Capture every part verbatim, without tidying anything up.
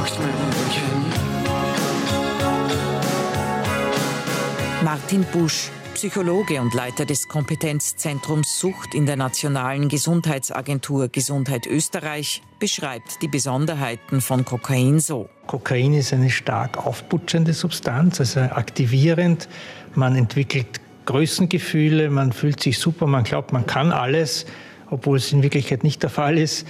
Martin Busch, Psychologe und Leiter des Kompetenzzentrums Sucht in der Nationalen Gesundheitsagentur Gesundheit Österreich, beschreibt die Besonderheiten von Kokain so. Kokain ist eine stark aufputschende Substanz, also aktivierend. Man entwickelt Größengefühle, man fühlt sich super, man glaubt, man kann alles, obwohl es in Wirklichkeit nicht der Fall ist.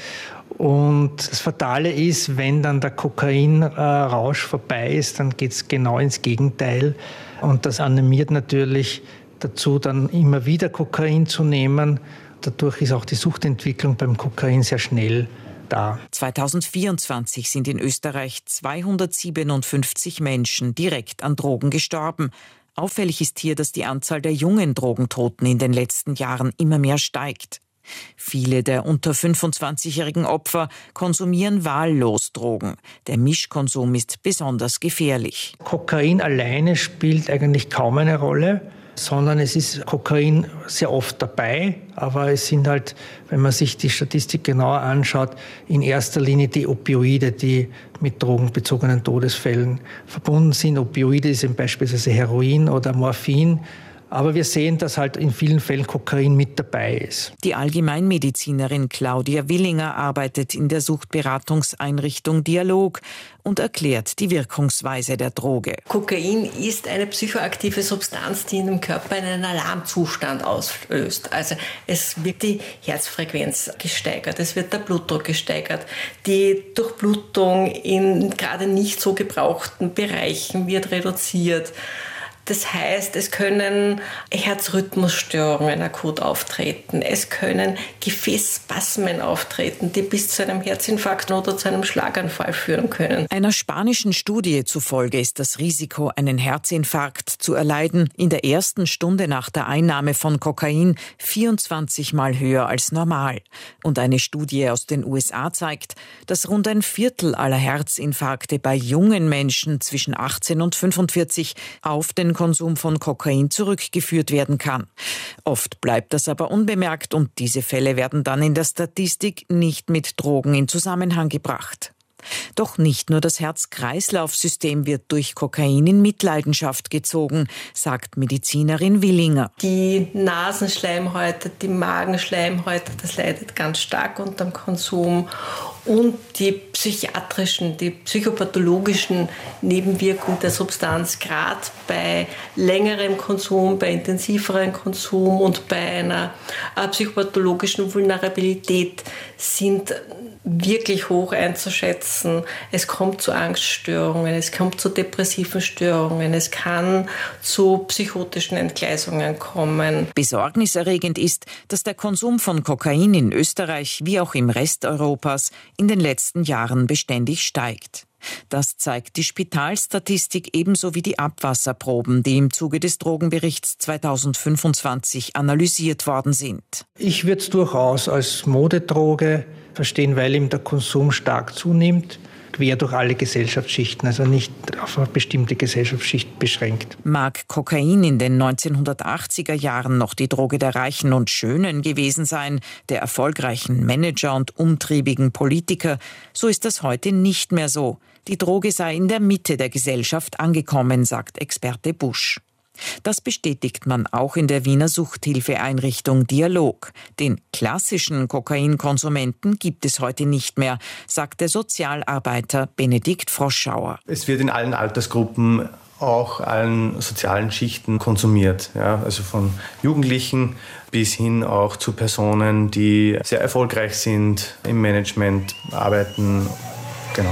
Und das Fatale ist, wenn dann der Kokainrausch vorbei ist, dann geht es genau ins Gegenteil. Und das animiert natürlich dazu, dann immer wieder Kokain zu nehmen. Dadurch ist auch die Suchtentwicklung beim Kokain sehr schnell da. zweitausendvierundzwanzig sind in Österreich zweihundertsiebenundfünfzig Menschen direkt an Drogen gestorben. Auffällig ist hier, dass die Anzahl der jungen Drogentoten in den letzten Jahren immer mehr steigt. Viele der unter fünfundzwanzigjährigen Opfer konsumieren wahllos Drogen. Der Mischkonsum ist besonders gefährlich. Kokain alleine spielt eigentlich kaum eine Rolle, sondern es ist Kokain sehr oft dabei. Aber es sind halt, wenn man sich die Statistik genauer anschaut, in erster Linie die Opioide, die mit drogenbezogenen Todesfällen verbunden sind. Opioide sind beispielsweise Heroin oder Morphin. Aber wir sehen, dass halt in vielen Fällen Kokain mit dabei ist. Die Allgemeinmedizinerin Claudia Willinger arbeitet in der Suchtberatungseinrichtung Dialog und erklärt die Wirkungsweise der Droge. Kokain ist eine psychoaktive Substanz, die in dem Körper einen Alarmzustand auslöst. Also es wird die Herzfrequenz gesteigert, es wird der Blutdruck gesteigert, die Durchblutung in gerade nicht so gebrauchten Bereichen wird reduziert. Das heißt, es können Herzrhythmusstörungen akut auftreten. Es können Gefäßspasmen auftreten, die bis zu einem Herzinfarkt oder zu einem Schlaganfall führen können. Einer spanischen Studie zufolge ist das Risiko, einen Herzinfarkt zu erleiden, in der ersten Stunde nach der Einnahme von Kokain vierundzwanzig Mal höher als normal. Und eine Studie aus den U S A zeigt, dass rund ein Viertel aller Herzinfarkte bei jungen Menschen zwischen achtzehn und fünfundvierzig auf den Konsum von Kokain zurückgeführt werden kann. Oft bleibt das aber unbemerkt und diese Fälle werden dann in der Statistik nicht mit Drogen in Zusammenhang gebracht. Doch nicht nur das Herz-Kreislauf-System wird durch Kokain in Mitleidenschaft gezogen, sagt Medizinerin Willinger. Die Nasenschleimhäute, die Magenschleimhäute, das leidet ganz stark unter dem Konsum. Und die psychiatrischen, die psychopathologischen Nebenwirkungen der Substanz, gerade bei längerem Konsum, bei intensiverem Konsum und bei einer äh, psychopathologischen Vulnerabilität sind wirklich hoch einzuschätzen. Es kommt zu Angststörungen, es kommt zu depressiven Störungen, es kann zu psychotischen Entgleisungen kommen. Besorgniserregend ist, dass der Konsum von Kokain in Österreich wie auch im Rest Europas in den letzten Jahren beständig steigt. Das zeigt die Spitalstatistik ebenso wie die Abwasserproben, die im Zuge des Drogenberichts zweitausendfünfundzwanzig analysiert worden sind. Ich würde es durchaus als Modedroge verstehen, weil ihm der Konsum stark zunimmt, quer durch alle Gesellschaftsschichten, also nicht auf eine bestimmte Gesellschaftsschicht beschränkt. Mag Kokain in den neunzehnhundertachtziger Jahren noch die Droge der Reichen und Schönen gewesen sein, der erfolgreichen Manager und umtriebigen Politiker, so ist das heute nicht mehr so. Die Droge sei in der Mitte der Gesellschaft angekommen, sagt Experte Busch. Das bestätigt man auch in der Wiener Suchthilfeeinrichtung Dialog. Den klassischen Kokainkonsumenten gibt es heute nicht mehr, sagt der Sozialarbeiter Benedikt Froschauer. Es wird in allen Altersgruppen, auch allen sozialen Schichten konsumiert. Ja, also von Jugendlichen bis hin auch zu Personen, die sehr erfolgreich sind, im Management arbeiten. Genau.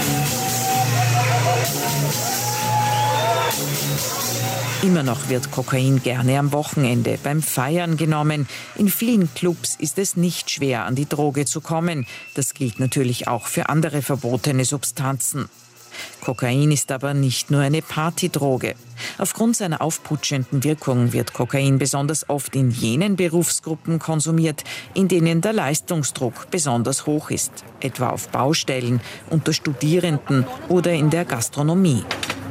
Immer noch wird Kokain gerne am Wochenende beim Feiern genommen. In vielen Clubs ist es nicht schwer, an die Droge zu kommen. Das gilt natürlich auch für andere verbotene Substanzen. Kokain ist aber nicht nur eine Partydroge. Aufgrund seiner aufputschenden Wirkung wird Kokain besonders oft in jenen Berufsgruppen konsumiert, in denen der Leistungsdruck besonders hoch ist, etwa auf Baustellen, unter Studierenden oder in der Gastronomie.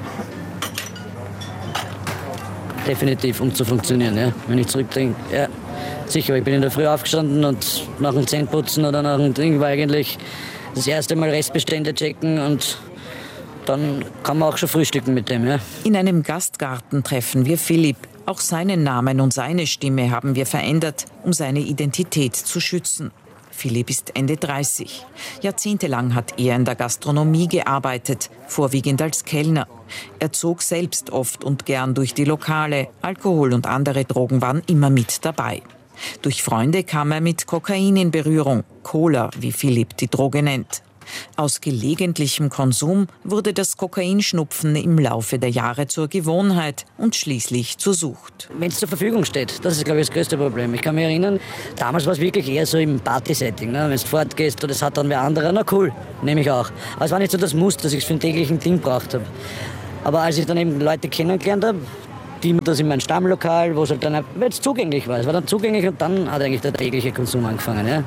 Definitiv, um zu funktionieren. Ja. Wenn ich zurückdenke, ja, sicher, ich bin in der Früh aufgestanden und nach dem Zähneputzen oder nach dem Ding war eigentlich das erste Mal Restbestände checken und dann kann man auch schon frühstücken mit dem. Ja. In einem Gastgarten treffen wir Philipp. Auch seinen Namen und seine Stimme haben wir verändert, um seine Identität zu schützen. Philipp ist Ende dreißig. Jahrzehntelang hat er in der Gastronomie gearbeitet, vorwiegend als Kellner. Er zog selbst oft und gern durch die Lokale. Alkohol und andere Drogen waren immer mit dabei. Durch Freunde kam er mit Kokain in Berührung, Cola, wie Philipp die Droge nennt. Aus gelegentlichem Konsum wurde das Kokainschnupfen im Laufe der Jahre zur Gewohnheit und schließlich zur Sucht. Wenn es zur Verfügung steht, das ist, glaube ich, das größte Problem. Ich kann mich erinnern, damals war es wirklich eher so im Party-Setting. Ne? Wenn du fortgehst und es hat dann wer anderer, na cool, nehme ich auch. Aber es war nicht so das Muss, dass ich es für einen täglichen Ding braucht habe. Aber als ich dann eben Leute kennengelernt habe, die das in meinem Stammlokal, wo es halt dann jetzt zugänglich war. Es war dann zugänglich und dann hat eigentlich der tägliche Konsum angefangen. Ja?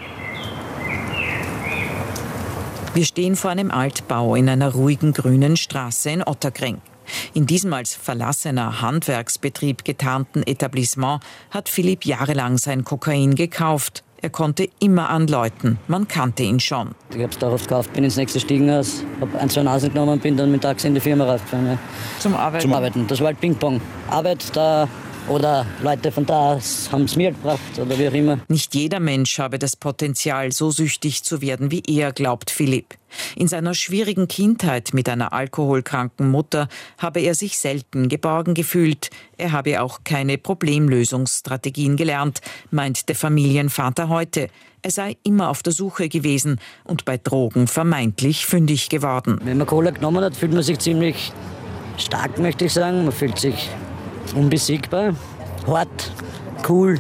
Wir stehen vor einem Altbau in einer ruhigen grünen Straße in Otterkring. In diesem als verlassener Handwerksbetrieb getarnten Etablissement hat Philipp jahrelang sein Kokain gekauft. Er konnte immer anläuten, man kannte ihn schon. Ich habe es da oft gekauft, bin ins nächste Stiegenhaus, habe ein, zwei Nasen genommen und bin dann mittags in die Firma rausgefahren. Ja. Zum Arbeiten? Zum Arbeiten, das war halt Ping-Pong. Arbeit da oder Leute von da haben es mir gebracht oder wie auch immer. Nicht jeder Mensch habe das Potenzial, so süchtig zu werden wie er, glaubt Philipp. In seiner schwierigen Kindheit mit einer alkoholkranken Mutter habe er sich selten geborgen gefühlt. Er habe auch keine Problemlösungsstrategien gelernt, meint der Familienvater heute. Er sei immer auf der Suche gewesen und bei Drogen vermeintlich fündig geworden. Wenn man Cola genommen hat, fühlt man sich ziemlich stark, möchte ich sagen. Man fühlt sich unbesiegbar, hart, cool.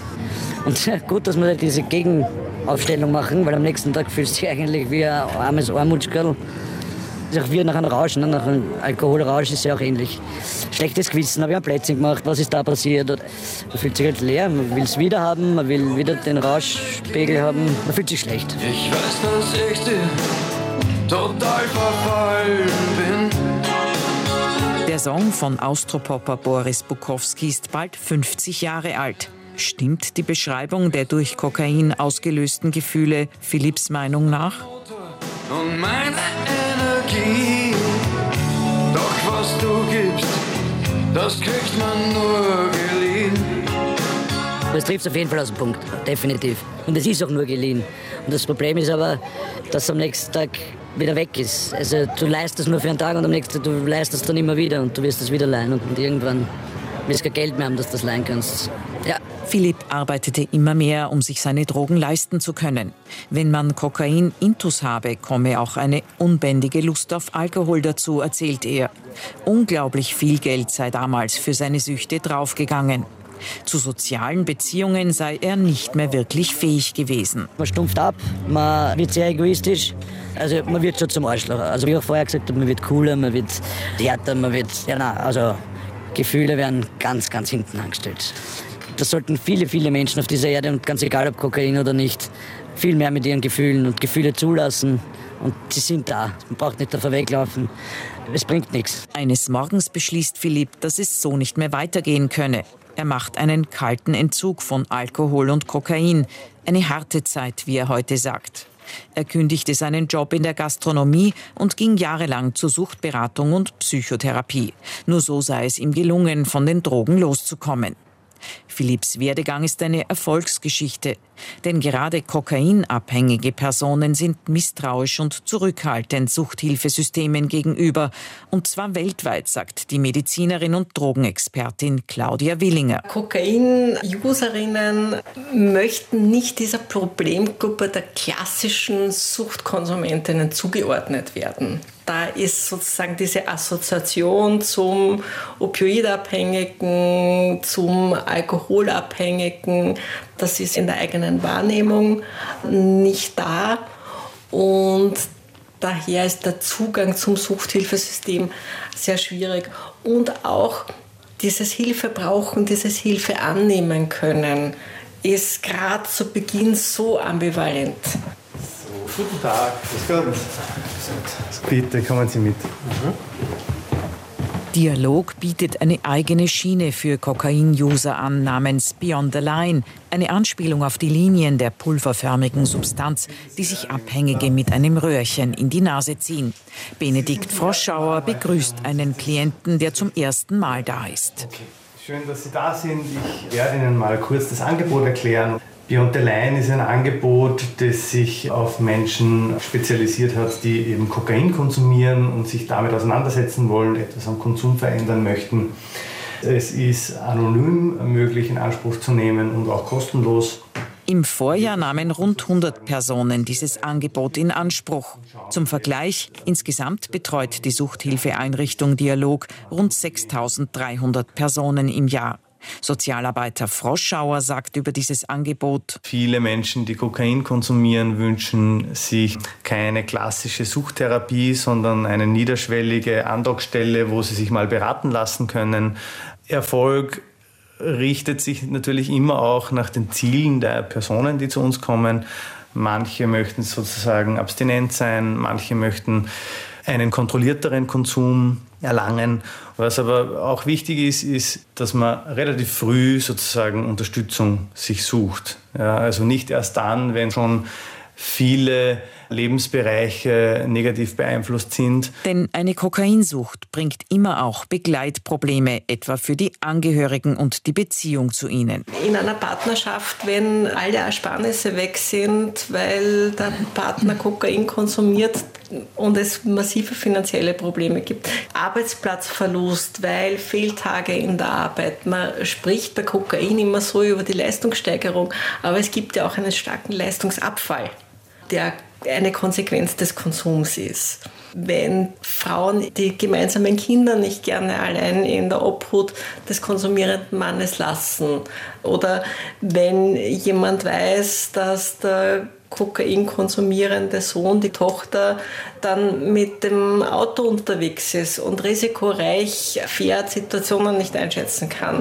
Und gut, dass wir diese Gegenaufstellung machen, weil am nächsten Tag fühlst du dich eigentlich wie ein armes Armutskerl. Das ist auch wie nach einem Rausch, ne? Nach einem Alkoholrausch ist ja auch ähnlich. Schlechtes Gewissen, habe ich ein Plätzchen gemacht, was ist da passiert? Man fühlt sich halt leer, man will es wieder haben, man will wieder den Rauschpegel haben, man fühlt sich schlecht. Ich weiß, dass ich dir total verfallen bin. Der Song von Austropopper Boris Bukowski ist bald fünfzig Jahre alt. Stimmt die Beschreibung der durch Kokain ausgelösten Gefühle Philipps Meinung nach? Und meine Energie, doch was du gibst, das kriegt man nur geliehen. Das trifft auf jeden Fall aus dem Punkt, definitiv. Und es ist auch nur geliehen. Und das Problem ist aber, dass es am nächsten Tag wieder weg ist. Also du leihst es nur für einen Tag und am nächsten Tag du leihst es dann immer wieder und du wirst es wieder leihen und, und irgendwann willst du kein Geld mehr haben, dass du das leihen kannst. Ja. Philipp arbeitete immer mehr, um sich seine Drogen leisten zu können. Wenn man Kokain-Intus habe, komme auch eine unbändige Lust auf Alkohol dazu, erzählt er. Unglaublich viel Geld sei damals für seine Süchte draufgegangen. Zu sozialen Beziehungen sei er nicht mehr wirklich fähig gewesen. Man stumpft ab, man wird sehr egoistisch, also man wird schon zum Arschloch. Also wie ich auch vorher gesagt habe, man wird cooler, man wird härter, man wird, ja na, also Gefühle werden ganz, ganz hinten angestellt. Das sollten viele, viele Menschen auf dieser Erde, und ganz egal ob Kokain oder nicht, viel mehr mit ihren Gefühlen und Gefühle zulassen. Und sie sind da, man braucht nicht davor weglaufen. Es bringt nichts. Eines Morgens beschließt Philipp, dass es so nicht mehr weitergehen könne. Er macht einen kalten Entzug von Alkohol und Kokain. Eine harte Zeit, wie er heute sagt. Er kündigte seinen Job in der Gastronomie und ging jahrelang zur Suchtberatung und Psychotherapie. Nur so sei es ihm gelungen, von den Drogen loszukommen. Philipps Werdegang ist eine Erfolgsgeschichte, denn gerade kokainabhängige Personen sind misstrauisch und zurückhaltend Suchthilfesystemen gegenüber. Und zwar weltweit, sagt die Medizinerin und Drogenexpertin Claudia Willinger. Kokain-Userinnen möchten nicht dieser Problemgruppe der klassischen Suchtkonsumentinnen zugeordnet werden. Da ist sozusagen diese Assoziation zum Opioidabhängigen, zum Alkoholabhängigen, das ist in der eigenen Wahrnehmung nicht da. Und daher ist der Zugang zum Suchthilfesystem sehr schwierig. Und auch dieses Hilfe brauchen, dieses Hilfe annehmen können, ist gerade zu Beginn so ambivalent. Guten Tag, grüß Gott. Bitte, kommen Sie mit. Mhm. Dialog bietet eine eigene Schiene für Kokain-User an namens Beyond the Line, eine Anspielung auf die Linien der pulverförmigen Substanz, die sich Abhängige mit einem Röhrchen in die Nase ziehen. Benedikt Froschauer begrüßt einen Klienten, der zum ersten Mal da ist. Okay. Schön, dass Sie da sind. Ich werde Ihnen mal kurz das Angebot erklären. Beyond the Line ist ein Angebot, das sich auf Menschen spezialisiert hat, die eben Kokain konsumieren und sich damit auseinandersetzen wollen, etwas am Konsum verändern möchten. Es ist anonym möglich in Anspruch zu nehmen und auch kostenlos. Im Vorjahr nahmen rund hundert Personen dieses Angebot in Anspruch. Zum Vergleich, insgesamt betreut die Suchthilfeeinrichtung Dialog rund sechstausenddreihundert Personen im Jahr. Sozialarbeiter Froschauer sagt über dieses Angebot: Viele Menschen, die Kokain konsumieren, wünschen sich keine klassische Suchttherapie, sondern eine niederschwellige Andockstelle, wo sie sich mal beraten lassen können. Erfolg richtet sich natürlich immer auch nach den Zielen der Personen, die zu uns kommen. Manche möchten sozusagen abstinent sein, manche möchten einen kontrollierteren Konsum erlangen. Was aber auch wichtig ist, ist, dass man relativ früh sozusagen Unterstützung sich sucht. Ja, also nicht erst dann, wenn schon viele Lebensbereiche negativ beeinflusst sind. Denn eine Kokainsucht bringt immer auch Begleitprobleme, etwa für die Angehörigen und die Beziehung zu ihnen. In einer Partnerschaft, wenn alle Ersparnisse weg sind, weil der Partner Kokain konsumiert und es massive finanzielle Probleme gibt, Arbeitsplatzverlust, weil Fehltage in der Arbeit, man spricht bei Kokain immer so über die Leistungssteigerung, aber es gibt ja auch einen starken Leistungsabfall, der eine Konsequenz des Konsums ist. Wenn Frauen die gemeinsamen Kinder nicht gerne allein in der Obhut des konsumierenden Mannes lassen oder wenn jemand weiß, dass der Kokain konsumierende Sohn, die Tochter, dann mit dem Auto unterwegs ist und risikoreich fährt, Situationen nicht einschätzen kann.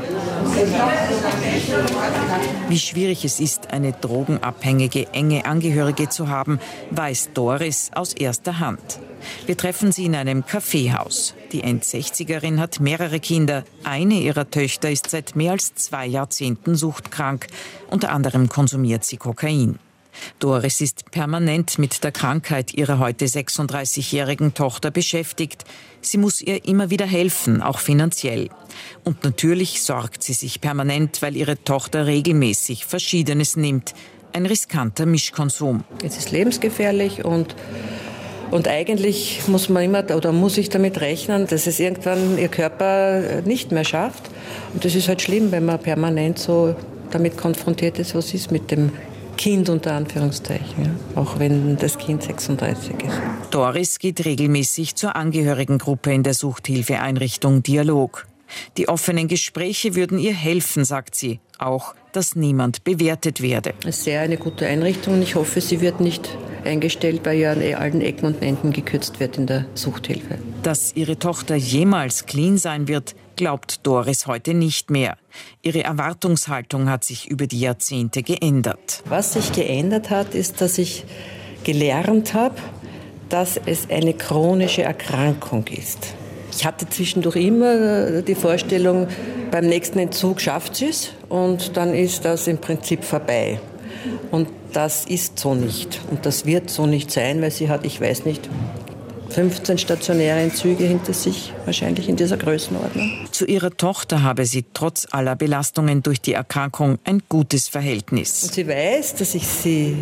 Wie schwierig es ist, eine drogenabhängige, enge Angehörige zu haben, weiß Doris aus erster Hand. Wir treffen sie in einem Kaffeehaus. Die Endsechzigerin hat mehrere Kinder. Eine ihrer Töchter ist seit mehr als zwei Jahrzehnten suchtkrank. Unter anderem konsumiert sie Kokain. Doris ist permanent mit der Krankheit ihrer heute sechsunddreißigjährigen Tochter beschäftigt. Sie muss ihr immer wieder helfen, auch finanziell. Und natürlich sorgt sie sich permanent, weil ihre Tochter regelmäßig Verschiedenes nimmt. Ein riskanter Mischkonsum. Es ist lebensgefährlich und Und eigentlich muss man immer oder muss ich damit rechnen, dass es irgendwann ihr Körper nicht mehr schafft. Und das ist halt schlimm, wenn man permanent so damit konfrontiert ist, was ist mit dem Kind unter Anführungszeichen, ja? Auch wenn das Kind sechsunddreißig ist. Doris geht regelmäßig zur Angehörigengruppe in der Suchthilfeeinrichtung Dialog. Die offenen Gespräche würden ihr helfen, sagt sie. Auch, dass niemand bewertet werde. Es ist sehr eine gute Einrichtung und ich hoffe, sie wird nicht eingestellt, weil ja an allen Ecken und Enden gekürzt wird in der Suchthilfe. Dass ihre Tochter jemals clean sein wird, glaubt Doris heute nicht mehr. Ihre Erwartungshaltung hat sich über die Jahrzehnte geändert. Was sich geändert hat, ist, dass ich gelernt habe, dass es eine chronische Erkrankung ist. Ich hatte zwischendurch immer die Vorstellung, beim nächsten Entzug schafft sie es und dann ist das im Prinzip vorbei. Und das ist so nicht. Und das wird so nicht sein, weil sie hat, ich weiß nicht, fünfzehn stationäre Entzüge hinter sich, wahrscheinlich in dieser Größenordnung. Zu ihrer Tochter habe sie trotz aller Belastungen durch die Erkrankung ein gutes Verhältnis. Und sie weiß, dass ich sie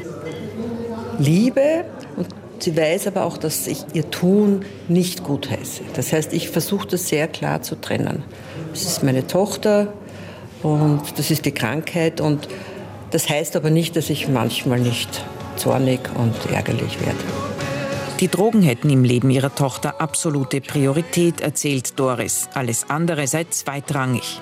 liebe und sie weiß aber auch, dass ich ihr Tun nicht gutheiße. Das heißt, ich versuche das sehr klar zu trennen. Das ist meine Tochter und das ist die Krankheit und das heißt aber nicht, dass ich manchmal nicht zornig und ärgerlich werde. Die Drogen hätten im Leben ihrer Tochter absolute Priorität, erzählt Doris. Alles andere sei zweitrangig.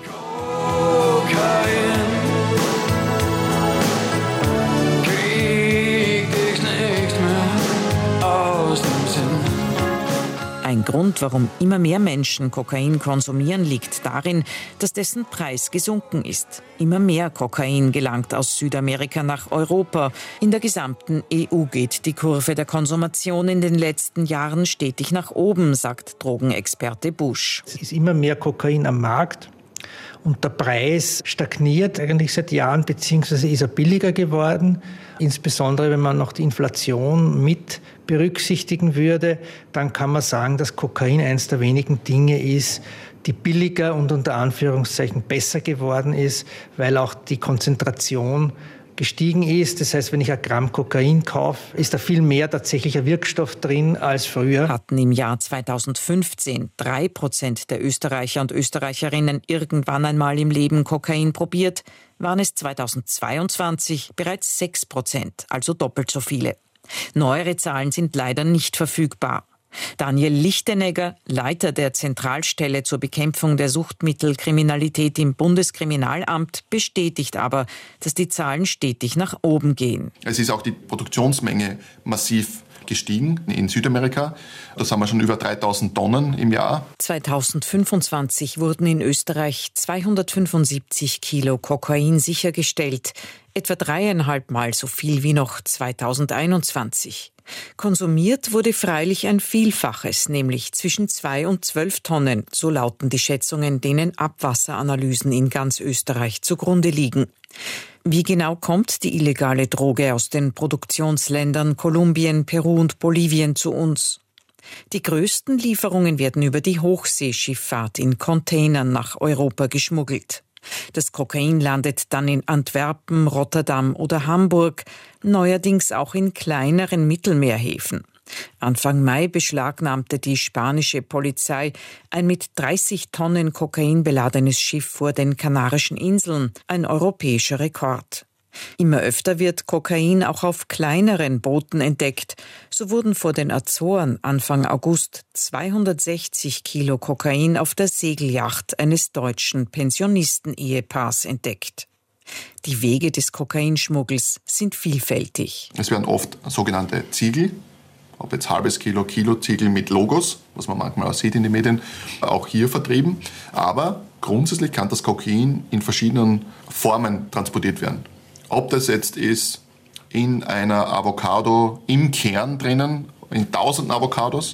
Ein Grund, warum immer mehr Menschen Kokain konsumieren, liegt darin, dass dessen Preis gesunken ist. Immer mehr Kokain gelangt aus Südamerika nach Europa. In der gesamten E U geht die Kurve der Konsumation in den letzten Jahren stetig nach oben, sagt Drogenexperte Busch. Es ist immer mehr Kokain am Markt. Und der Preis stagniert eigentlich seit Jahren, beziehungsweise ist er billiger geworden. Insbesondere wenn man noch die Inflation mit berücksichtigen würde, dann kann man sagen, dass Kokain eines der wenigen Dinge ist, die billiger und unter Anführungszeichen besser geworden ist, weil auch die Konzentration gestiegen ist. Das heißt, wenn ich ein Gramm Kokain kaufe, ist da viel mehr tatsächlicher Wirkstoff drin als früher. Hatten im Jahr zweitausendfünfzehn drei Prozent der Österreicher und Österreicherinnen irgendwann einmal im Leben Kokain probiert, waren es zweitausendzweiundzwanzig bereits sechs Prozent, also doppelt so viele. Neuere Zahlen sind leider nicht verfügbar. Daniel Lichtenegger, Leiter der Zentralstelle zur Bekämpfung der Suchtmittelkriminalität im Bundeskriminalamt, bestätigt aber, dass die Zahlen stetig nach oben gehen. Es ist auch die Produktionsmenge massiv gestiegen in Südamerika. Da sind wir schon über dreitausend Tonnen im Jahr. zweitausendfünfundzwanzig wurden in Österreich zweihundertfünfundsiebzig Kilo Kokain sichergestellt, etwa dreieinhalb Mal so viel wie noch zweitausendeinundzwanzig. Konsumiert wurde freilich ein Vielfaches, nämlich zwischen zwei und zwölf Tonnen, so lauten die Schätzungen, denen Abwasseranalysen in ganz Österreich zugrunde liegen. Wie genau kommt die illegale Droge aus den Produktionsländern Kolumbien, Peru und Bolivien zu uns? Die größten Lieferungen werden über die Hochseeschifffahrt in Containern nach Europa geschmuggelt. Das Kokain landet dann in Antwerpen, Rotterdam oder Hamburg, neuerdings auch in kleineren Mittelmeerhäfen. Anfang Mai beschlagnahmte die spanische Polizei ein mit dreißig Tonnen Kokain beladenes Schiff vor den Kanarischen Inseln, ein europäischer Rekord. Immer öfter wird Kokain auch auf kleineren Booten entdeckt. So wurden vor den Azoren Anfang August zweihundertsechzig Kilo Kokain auf der Segelyacht eines deutschen Pensionisten-Ehepaars entdeckt. Die Wege des Kokainschmuggels sind vielfältig. Es werden oft sogenannte Ziegel, ob jetzt halbes Kilo, Kilo Ziegel mit Logos, was man manchmal auch sieht in den Medien, auch hier vertrieben. Aber grundsätzlich kann das Kokain in verschiedenen Formen transportiert werden. Ob das jetzt ist in einer Avocado im Kern drinnen, in tausenden Avocados,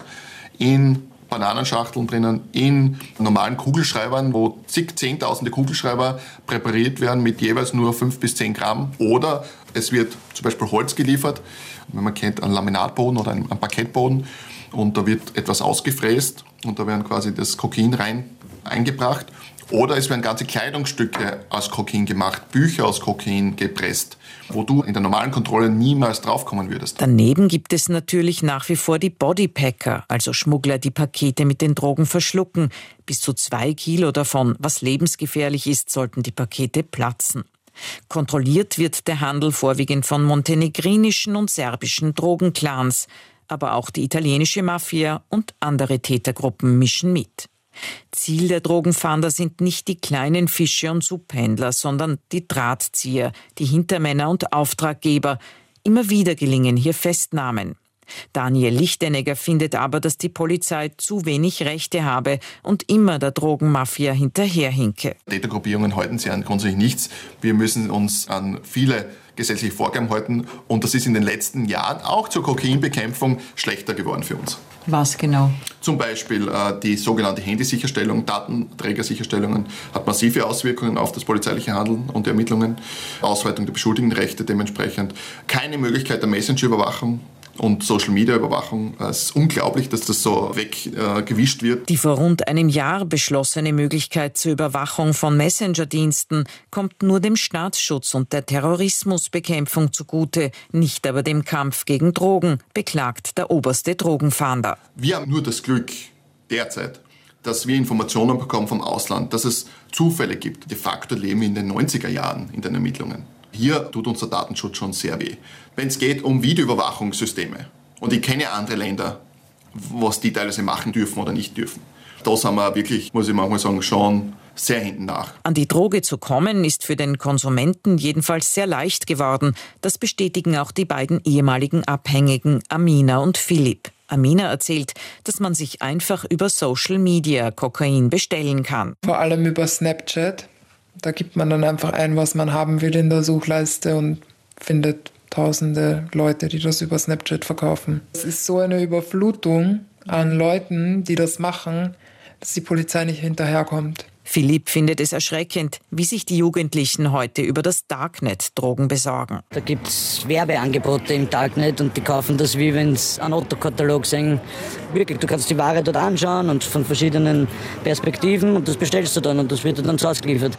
in Bananenschachteln drinnen, in normalen Kugelschreibern, wo zig, zehntausende Kugelschreiber präpariert werden mit jeweils nur fünf bis zehn Gramm. Oder es wird zum Beispiel Holz geliefert, wenn man kennt, einen Laminatboden oder einen Parkettboden. Und da wird etwas ausgefräst und da werden quasi das Kokain rein eingebracht. Oder es werden ganze Kleidungsstücke aus Kokain gemacht, Bücher aus Kokain gepresst, wo du in der normalen Kontrolle niemals draufkommen würdest. Daneben gibt es natürlich nach wie vor die Bodypacker, also Schmuggler, die Pakete mit den Drogen verschlucken. Bis zu zwei Kilo davon, was lebensgefährlich ist, sollten die Pakete platzen. Kontrolliert wird der Handel vorwiegend von montenegrinischen und serbischen Drogenclans. Aber auch die italienische Mafia und andere Tätergruppen mischen mit. Ziel der Drogenfahnder sind nicht die kleinen Fische und Subhändler, sondern die Drahtzieher, die Hintermänner und Auftraggeber. Immer wieder gelingen hier Festnahmen. Daniel Lichtenegger findet aber, dass die Polizei zu wenig Rechte habe und immer der Drogenmafia hinterherhinke. Tätergruppierungen halten sich an grundsätzlich nichts. Wir müssen uns an viele gesetzliche Vorgaben halten und das ist in den letzten Jahren auch zur Kokainbekämpfung schlechter geworden für uns. Was genau? Zum Beispiel äh, die sogenannte Handysicherstellung, Datenträgersicherstellungen hat massive Auswirkungen auf das polizeiliche Handeln und die Ermittlungen, Ausweitung der Beschuldigtenrechte dementsprechend, keine Möglichkeit der Messenger-Überwachung und Social-Media-Überwachung. Es ist unglaublich, dass das so weggewischt äh, wird. Die vor rund einem Jahr beschlossene Möglichkeit zur Überwachung von Messenger-Diensten kommt nur dem Staatsschutz und der Terrorismusbekämpfung zugute, nicht aber dem Kampf gegen Drogen, beklagt der oberste Drogenfahnder. Wir haben nur das Glück derzeit, dass wir Informationen bekommen vom Ausland, dass es Zufälle gibt. De facto leben wir in den neunziger Jahren in den Ermittlungen. Hier tut unser Datenschutz schon sehr weh. Wenn es geht um Videoüberwachungssysteme, und ich kenne andere Länder, was die teilweise machen dürfen oder nicht dürfen, Da sind wir wirklich, muss ich manchmal sagen, schon sehr hinten nach. An die Droge zu kommen, ist für den Konsumenten jedenfalls sehr leicht geworden. Das bestätigen auch die beiden ehemaligen Abhängigen Amina und Philipp. Amina erzählt, dass man sich einfach über Social Media Kokain bestellen kann. Vor allem über Snapchat. Da gibt man dann einfach ein, was man haben will in der Suchleiste und findet tausende Leute, die das über Snapchat verkaufen. Es ist so eine Überflutung an Leuten, die das machen, dass die Polizei nicht hinterherkommt. Philipp findet es erschreckend, wie sich die Jugendlichen heute über das Darknet Drogen besorgen. Da gibt es Werbeangebote im Darknet und die kaufen das, wie wenn sie einen Autokatalog sehen. Wirklich, du kannst die Ware dort anschauen und von verschiedenen Perspektiven und das bestellst du dann und das wird dir dann zu Hause geliefert.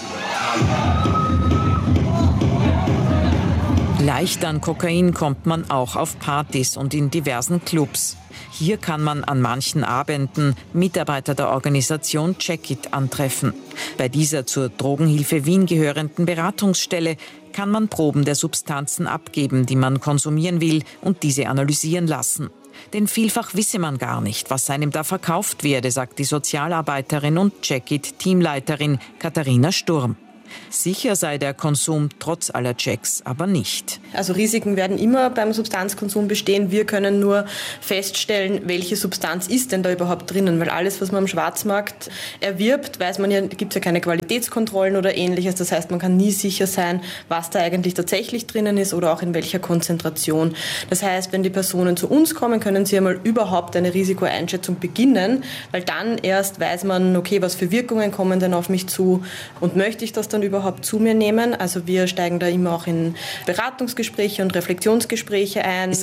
Leicht an Kokain kommt man auch auf Partys und in diversen Clubs. Hier kann man an manchen Abenden Mitarbeiter der Organisation Check It antreffen. Bei dieser zur Drogenhilfe Wien gehörenden Beratungsstelle kann man Proben der Substanzen abgeben, die man konsumieren will, und diese analysieren lassen. Denn vielfach wisse man gar nicht, was einem da verkauft werde, sagt die Sozialarbeiterin und Check It-Teamleiterin Katharina Sturm. Sicher sei der Konsum trotz aller Checks aber nicht. Also Risiken werden immer beim Substanzkonsum bestehen. Wir können nur feststellen, welche Substanz ist denn da überhaupt drinnen. Weil alles, was man am Schwarzmarkt erwirbt, weiß man ja, gibt es ja keine Qualitätskontrollen oder Ähnliches. Das heißt, man kann nie sicher sein, was da eigentlich tatsächlich drinnen ist oder auch in welcher Konzentration. Das heißt, wenn die Personen zu uns kommen, können sie einmal überhaupt eine Risikoeinschätzung beginnen, weil dann erst weiß man, okay, was für Wirkungen kommen denn auf mich zu und möchte ich das dann überhaupt zu mir nehmen. Also wir steigen da immer auch in Beratungsgespräche und Reflexionsgespräche ein.